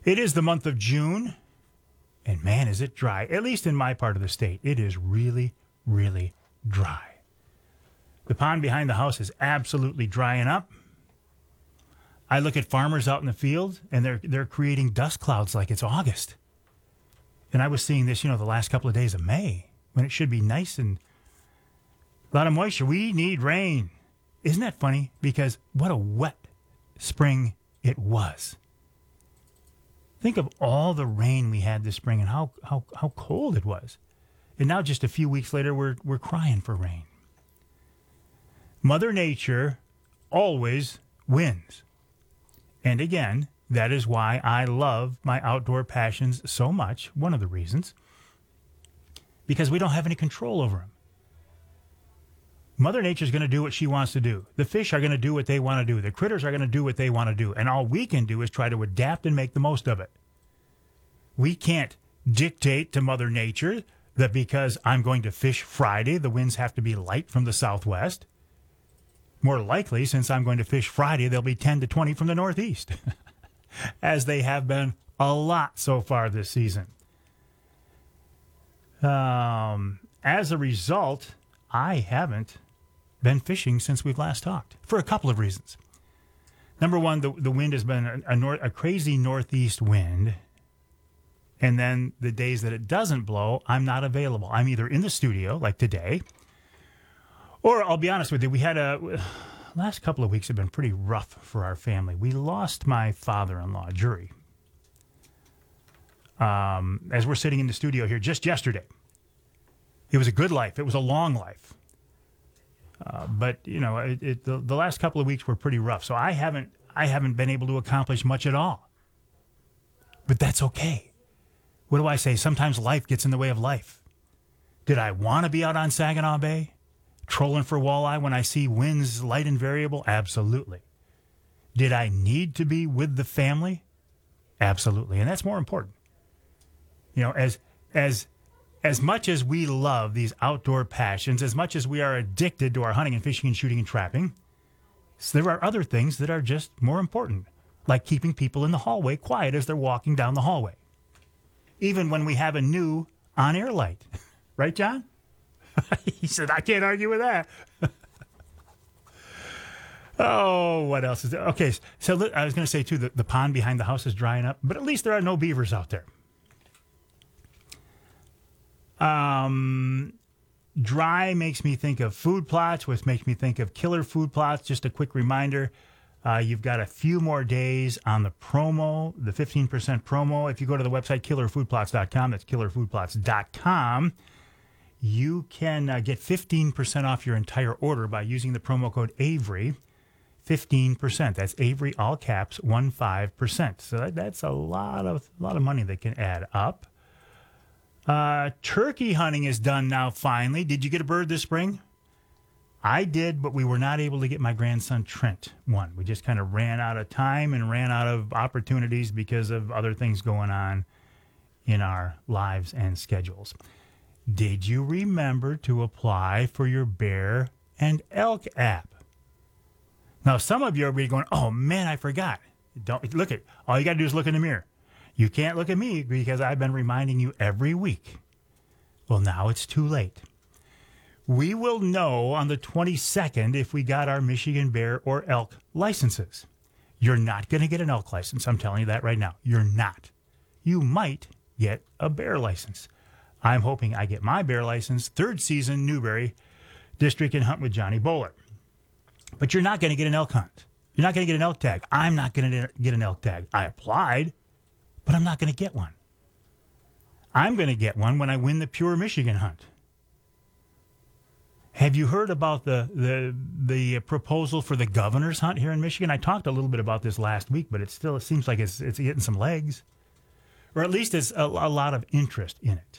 It is the month of June, and man, is it dry. At least in my part of the state, it is really, really dry. The pond behind the house is absolutely drying up. I look at farmers out in the field, and they're creating dust clouds like it's August. And I was seeing this, the last couple of days of May, when it should be nice and a lot of moisture. We need rain. Isn't that funny? Because what a wet spring it was. Think of all the rain we had this spring and how cold it was. And now just a few weeks later, we're crying for rain. Mother Nature always wins. And again, that is why I love my outdoor passions so much. One of the reasons. Because we don't have any control over them. Mother Nature's going to do what she wants to do. The fish are going to do what they want to do. The critters are going to do what they want to do. And all we can do is try to adapt and make the most of it. We can't dictate to Mother Nature that because I'm going to fish Friday, the winds have to be light from the southwest. More likely, since I'm going to fish Friday, they'll be 10 to 20 from the northeast, as they have been a lot so far this season. As a result, I haven't been fishing since we've last talked for a couple of reasons. Number one, the wind has been a crazy northeast wind. And then the days that it doesn't blow, I'm not available. I'm either in the studio, like today, or I'll be honest with you, we had last couple of weeks have been pretty rough for our family. We lost my father-in-law, Jury, as we're sitting in the studio here just yesterday. It was a good life. It was a long life. But the last couple of weeks were pretty rough. So I haven't been able to accomplish much at all. But that's okay. What do I say? Sometimes life gets in the way of life. Did I want to be out on Saginaw Bay, trolling for walleye when I see winds light and variable? Absolutely. Did I need to be with the family? Absolutely. And that's more important. As much as we love these outdoor passions, as much as we are addicted to our hunting and fishing and shooting and trapping, there are other things that are just more important, like keeping people in the hallway quiet as they're walking down the hallway. Even when we have a new on-air light. Right, John? He said, I can't argue with that. Oh, what else is there? Okay, so I was going to say, too, the pond behind the house is drying up, but at least there are no beavers out there. Dry makes me think of food plots, which makes me think of killer food plots. Just a quick reminder, you've got a few more days on the promo, the 15% promo. If you go to the website, killerfoodplots.com, that's killerfoodplots.com, you can get 15% off your entire order by using the promo code Avery, 15%. That's Avery, all caps, 15%. So that's a lot of money that can add up. Turkey hunting is done now, finally. Did you get a bird this spring? I did, but we were not able to get my grandson Trent one. We just kind of ran out of time and ran out of opportunities because of other things going on in our lives and schedules. Did you remember to apply for your bear and elk app? Now, some of you are going, oh, man, I forgot. Don't look at. All you got to do is look in the mirror. You can't look at me because I've been reminding you every week. Well, now it's too late. We will know on the 22nd if we got our Michigan bear or elk licenses. You're not going to get an elk license. I'm telling you that right now. You're not. You might get a bear license. I'm hoping I get my bear license, third season, Newberry District and Hunt with Johnny Bowler. But you're not going to get an elk hunt. You're not going to get an elk tag. I'm not going to get an elk tag. I applied, but I'm not going to get one. I'm going to get one when I win the Pure Michigan hunt. Have you heard about the proposal for the governor's hunt here in Michigan? I talked a little bit about this last week, but it seems like it's getting some legs, or at least it's a lot of interest in it.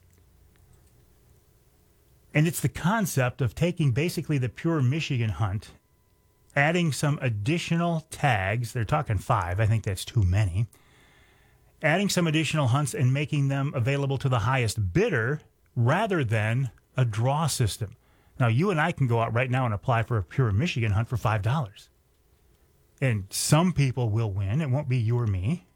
And it's the concept of taking basically the Pure Michigan hunt, adding some additional tags. They're talking 5. I think that's too many. Adding some additional hunts and making them available to the highest bidder rather than a draw system. Now, you and I can go out right now and apply for a Pure Michigan hunt for $5. And some people will win. It won't be you or me.